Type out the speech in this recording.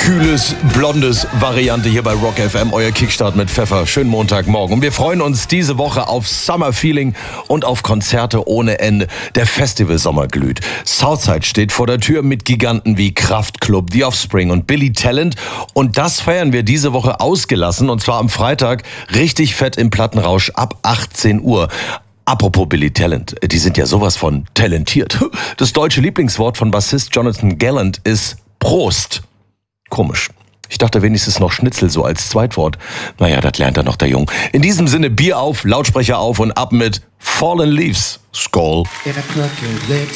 kühles, blondes Variante hier bei Rock FM, euer Kickstart mit Pfeffer. Schönen Montagmorgen. Und wir freuen uns diese Woche auf Summer Feeling und auf Konzerte ohne Ende. Der Festivalsommer glüht. Southside steht vor der Tür mit Giganten wie Kraftklub, The Offspring und Billy Talent. Und das feiern wir diese Woche ausgelassen, und zwar am Freitag richtig fett im Plattenrausch ab 18 Uhr. Apropos Billy Talent, die sind ja sowas von talentiert. Das deutsche Lieblingswort von Bassist Jonathan Gallant ist Prost. Komisch. Ich dachte wenigstens noch Schnitzel so als Zweitwort. Naja, das lernt er noch, der Jung. In diesem Sinne, Bier auf, Lautsprecher auf und ab mit Fallen Leaves. Skål.